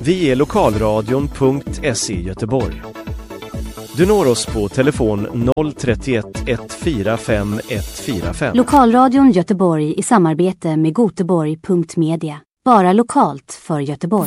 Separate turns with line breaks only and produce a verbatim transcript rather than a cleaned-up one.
Vi är lokalradion punkt se Göteborg. Du når oss på telefon noll trettioett ett fyra fem ett fyra fem.
Lokalradion Göteborg i samarbete med Göteborg punkt media. Bara lokalt för Göteborg.